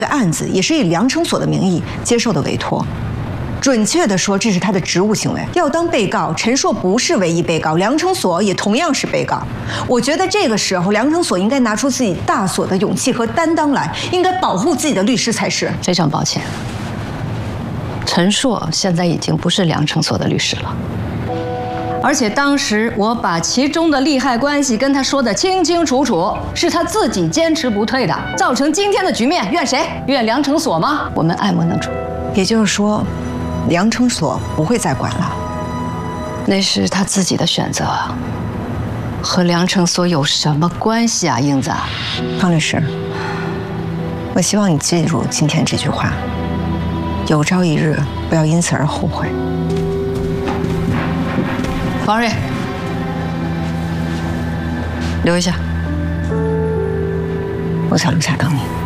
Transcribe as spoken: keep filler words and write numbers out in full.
的案子也是以梁成锁的名义接受的委托。准确的说，这是他的职务行为。要当被告，陈硕不是唯一被告，梁成锁也同样是被告。我觉得这个时候，梁成锁应该拿出自己大所的勇气和担当来，应该保护自己的律师才是。 非常抱歉，陈硕现在已经不是梁成锁的律师了。而且当时我把其中的利害关系跟他说得清清楚楚，是他自己坚持不退的，造成今天的局面，怨谁？怨梁成锁吗？我们爱莫能助。 也就是说，梁成锁不会再管了。 那是他自己的选择，和梁成锁有什么关系啊，英子？ 方律师，我希望你记住今天这句话：有朝一日不要因此而后悔。 方瑞，留一下。 我在楼下等你。